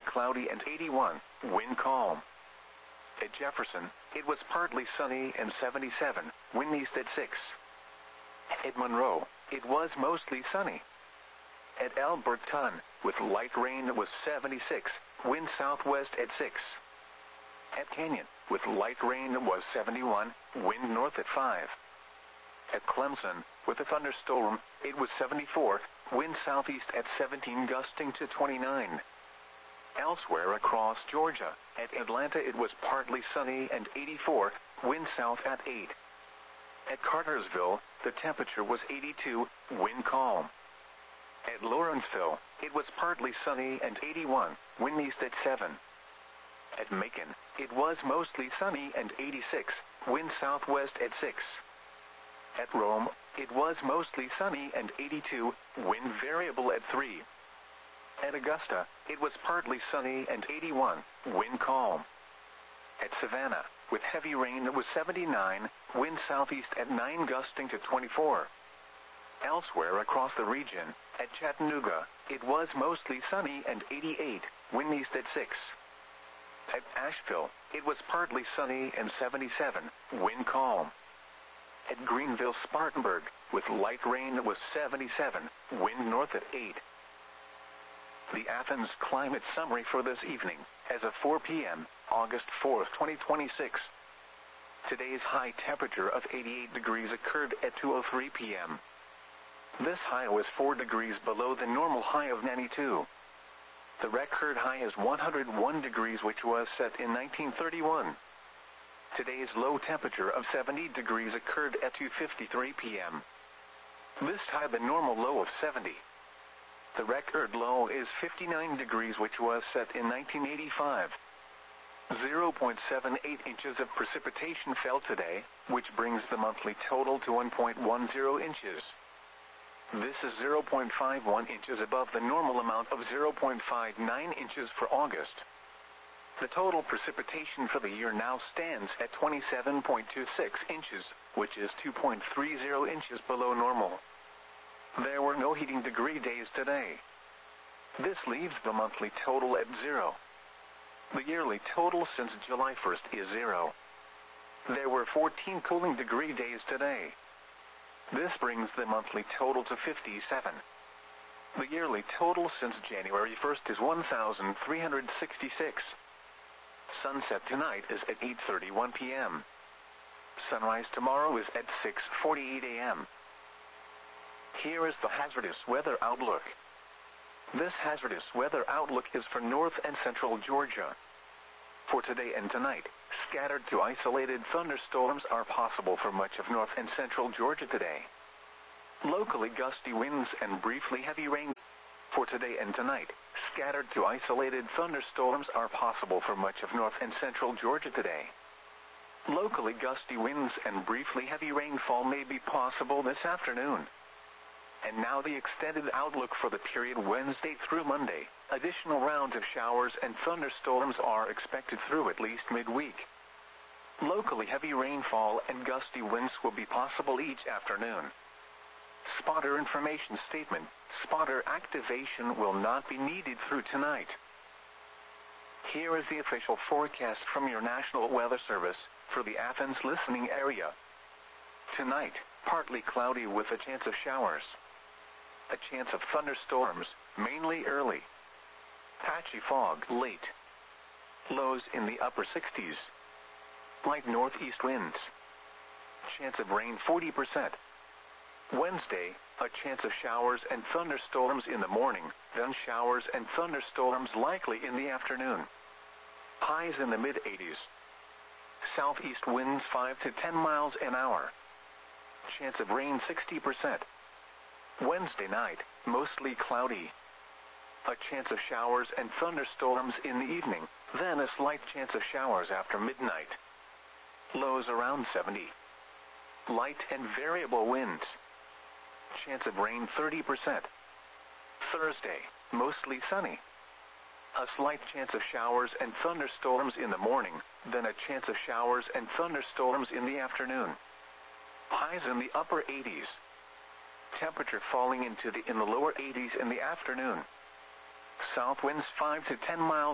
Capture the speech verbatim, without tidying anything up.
cloudy and eighty-one, wind calm. At Jefferson, it was partly sunny and seventy-seven, wind east at six. At Monroe, it was mostly sunny. At Alberton, with light rain, it was seventy-six, wind southwest at six. At Canyon, with light rain, it was seventy-one, wind north at five. At Clemson, with a thunderstorm, it was seventy-four, wind southeast at seventeen, gusting to twenty-nine. Elsewhere across Georgia, at Atlanta it was partly sunny and eighty-four, wind south at eight. At Cartersville, the temperature was eighty-two, wind calm. At Lawrenceville, it was partly sunny and eighty-one, wind east at seven. At Macon, it was mostly sunny and eighty-six, wind southwest at six. At Rome, it was mostly sunny and eighty-two, wind variable at three. At Augusta, it was partly sunny and eighty-one, wind calm. At Savannah, with heavy rain, it was seventy-nine, wind southeast at nine, gusting to twenty-four. Elsewhere across the region, at Chattanooga, it was mostly sunny and eighty-eight, wind east at six. At Asheville, it was partly sunny and seventy-seven, wind calm. At Greenville-Spartanburg, with light rain, it was seventy-seven, wind north at eight. The Athens climate summary for this evening, as of four p m, August fourth, twenty twenty-six. Today's high temperature of eighty-eight degrees occurred at two oh three p m This high was four degrees below the normal high of ninety-two. The record high is one hundred one degrees, which was set in nineteen thirty-one. Today's low temperature of seventy degrees occurred at two fifty-three p m This high the normal low of seventy. The record low is fifty-nine degrees, which was set in nineteen eighty-five. zero point seven eight inches of precipitation fell today, which brings the monthly total to one point one zero inches. This is zero point five one inches above the normal amount of zero point five nine inches for August. The total precipitation for the year now stands at twenty-seven point two six inches, which is two point three zero inches below normal. There were no heating degree days today. This leaves the monthly total at zero. The yearly total since July first is zero. There were fourteen cooling degree days today. This brings the monthly total to fifty-seven. The yearly total since January first is one thousand three hundred sixty-six. Sunset tonight is at eight thirty-one p m Sunrise tomorrow is at six forty-eight a m Here is the hazardous weather outlook. This hazardous weather outlook is for north and central Georgia. For today and tonight, scattered to isolated thunderstorms are possible for much of north and central Georgia today. Locally gusty winds and briefly heavy rain. For today and tonight, scattered to isolated thunderstorms are possible for much of north and central Georgia today. Locally gusty winds and briefly heavy rainfall may be possible this afternoon. And now the extended outlook for the period Wednesday through Monday. Additional rounds of showers and thunderstorms are expected through at least midweek. Locally heavy rainfall and gusty winds will be possible each afternoon. Spotter information statement. Spotter activation will not be needed through tonight. Here is the official forecast from your National Weather Service for the Athens listening area. Tonight, partly cloudy with a chance of showers. A chance of thunderstorms, mainly early. Patchy fog late. Lows in the upper sixties. Light northeast winds. Chance of rain forty percent. Wednesday, a chance of showers and thunderstorms in the morning, then showers and thunderstorms likely in the afternoon. Highs in the mid eighties. Southeast winds five to ten miles an hour. Chance of rain sixty percent. Wednesday night, mostly cloudy. A chance of showers and thunderstorms in the evening, then a slight chance of showers after midnight. Lows around seventy. Light and variable winds. Chance of rain thirty percent. Thursday, mostly sunny. A slight chance of showers and thunderstorms in the morning, then a chance of showers and thunderstorms in the afternoon. Highs in the upper eighties. Temperature falling into the in the lower eighties in the afternoon. South winds five to ten miles